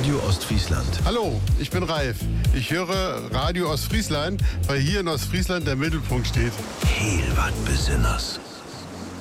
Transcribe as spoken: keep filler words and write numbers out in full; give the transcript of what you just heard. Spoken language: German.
Radio Ostfriesland. Hallo, ich bin Ralf. Ich höre Radio Ostfriesland, weil hier in Ostfriesland der Mittelpunkt steht. Heel wat Besonders.